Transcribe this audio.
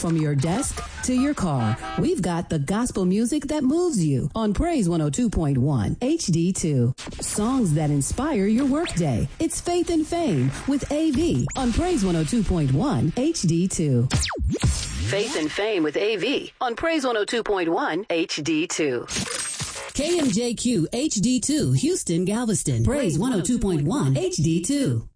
From your desk to your car, we've got the gospel music that moves you on Praise 102.1 HD2. Songs that inspire your workday. It's Faith and Fame with AV on Praise 102.1 HD2. Faith and Fame with AV on Praise 102.1 HD2. KMJQ HD2, Houston, Galveston. Praise 102.1 HD2.